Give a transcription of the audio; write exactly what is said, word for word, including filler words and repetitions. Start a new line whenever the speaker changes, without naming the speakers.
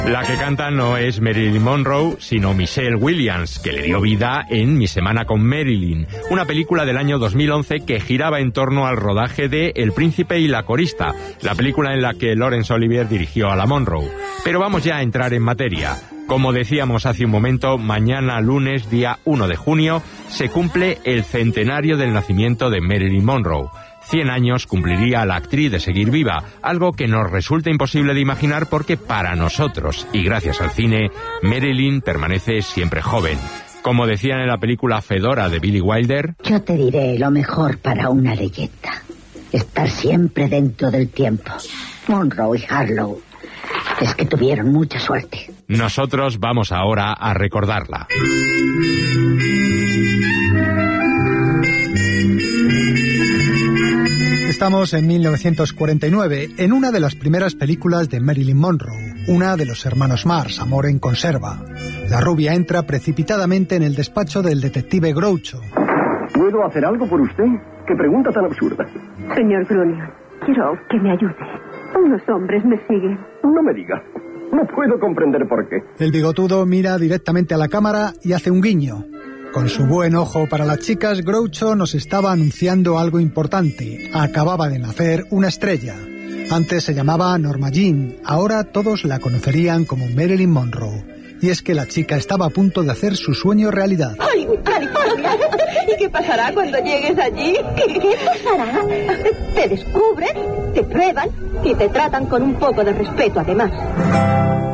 La que canta no es Marilyn Monroe, sino Michelle Williams, que le dio vida en Mi semana con Marilyn, una película del año dos mil once que giraba en torno al rodaje de El príncipe y la corista, la película en la que Laurence Olivier dirigió a la Monroe. Pero vamos ya a entrar en materia. Como decíamos hace un momento, mañana lunes, día uno de junio, se cumple el centenario del nacimiento de Marilyn Monroe. Cien años cumpliría la actriz de seguir viva, algo que nos resulta imposible de imaginar porque para nosotros, y gracias al cine, Marilyn permanece siempre joven. Como decían en la película Fedora de Billy Wilder...
Yo te diré lo mejor para una leyenda. Estar siempre dentro del tiempo. Monroe y Harlow. Es que tuvieron mucha suerte.
Nosotros vamos ahora a recordarla.
Estamos en mil novecientos cuarenta y nueve, en una de las primeras películas de Marilyn Monroe, una de los hermanos Mars, Amor en conserva. La rubia entra precipitadamente en el despacho del detective Groucho.
¿Puedo hacer algo por usted? ¿Qué pregunta tan absurda?
Señor Grunion, quiero que me ayude. Unos hombres me siguen.
No me diga. No puedo comprender por qué.
El bigotudo mira directamente a la cámara y hace un guiño. Con su buen ojo para las chicas, Groucho nos estaba anunciando algo importante. Acababa de nacer una estrella. Antes se llamaba Norma Jean, ahora todos la conocerían como Marilyn Monroe. Y es que la chica estaba a punto de hacer su sueño realidad.
¡Ay, California! ¿Y qué pasará cuando llegues allí? ¿Qué pasará? Te descubren, te prueban y te tratan con un poco de respeto, además.